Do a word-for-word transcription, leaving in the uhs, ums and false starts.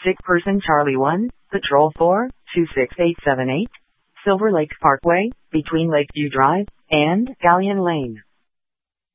Sick person Charlie one, Patrol four, two six eight seven eight, Silver Lake Parkway, between Lakeview Drive and Galleon Lane.